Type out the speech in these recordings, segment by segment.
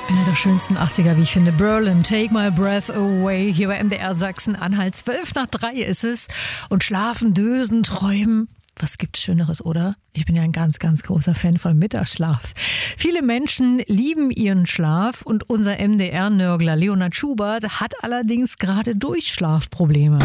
Einer der schönsten 80er, wie ich finde. Berlin, Take My Breath Away. Hier bei MDR Sachsen-Anhalt. 2:12 ist es. Und schlafen, dösen, träumen. Was gibt's Schöneres, oder? Ich bin ja ein ganz, ganz großer Fan von Mittagsschlaf. Viele Menschen lieben ihren Schlaf und unser MDR-Nörgler Leonhard Schubert hat allerdings gerade Durchschlafprobleme.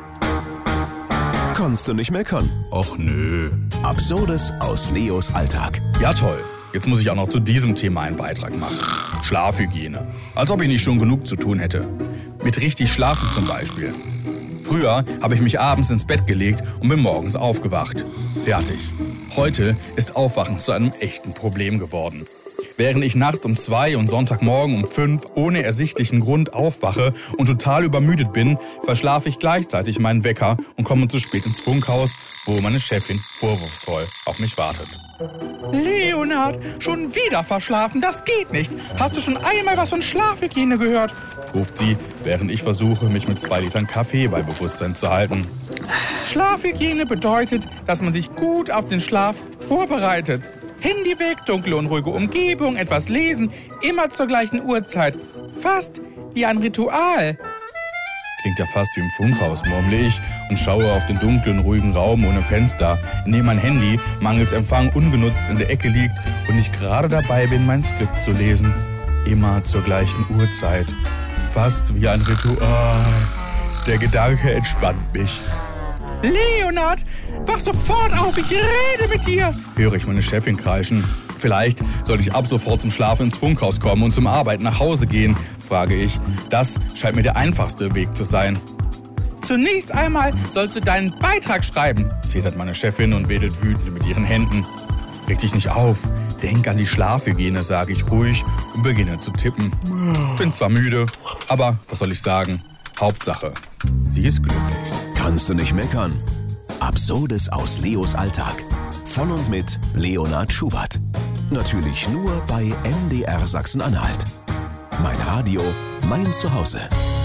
Kannst du nicht meckern? Och nö. Absurdes aus Leos Alltag. Ja toll. Jetzt muss ich auch noch zu diesem Thema einen Beitrag machen. Schlafhygiene. Als ob ich nicht schon genug zu tun hätte. Mit richtig schlafen zum Beispiel. Früher habe ich mich abends ins Bett gelegt und bin morgens aufgewacht. Fertig. Heute ist Aufwachen zu einem echten Problem geworden. Während ich nachts um 2 und Sonntagmorgen um 5 ohne ersichtlichen Grund aufwache und total übermüdet bin, verschlafe ich gleichzeitig meinen Wecker und komme zu spät ins Funkhaus, wo meine Chefin vorwurfsvoll auf mich wartet. Leonhard, schon wieder verschlafen, das geht nicht. Hast du schon einmal was von Schlafhygiene gehört? Ruft sie, während ich versuche, mich mit 2 Litern Kaffee bei Bewusstsein zu halten. Schlafhygiene bedeutet, dass man sich gut auf den Schlaf vorbereitet. Handy weg, dunkle und ruhige Umgebung, etwas lesen, immer zur gleichen Uhrzeit. Fast wie ein Ritual. Klingt ja fast wie im Funkhaus, murmle ich und schaue auf den dunklen, ruhigen Raum ohne Fenster, in dem mein Handy mangels Empfang ungenutzt in der Ecke liegt und ich gerade dabei bin, mein Skript zu lesen. Immer zur gleichen Uhrzeit. Fast wie ein Ritual. Der Gedanke entspannt mich. Leonhard, wach sofort auf, ich rede mit dir! Höre ich meine Chefin kreischen. Vielleicht sollte ich ab sofort zum Schlafen ins Funkhaus kommen und zum Arbeiten nach Hause gehen, frage ich. Das scheint mir der einfachste Weg zu sein. Zunächst einmal sollst du deinen Beitrag schreiben, zetert meine Chefin und wedelt wütend mit ihren Händen. Reg dich nicht auf. Denk an die Schlafhygiene, sage ich ruhig und beginne zu tippen. Bin zwar müde, aber was soll ich sagen? Hauptsache, sie ist glücklich. Kannst du nicht meckern? Absurdes aus Leos Alltag. Von und mit Leonhard Schubert. Natürlich nur bei MDR Sachsen-Anhalt. Mein Radio, mein Zuhause.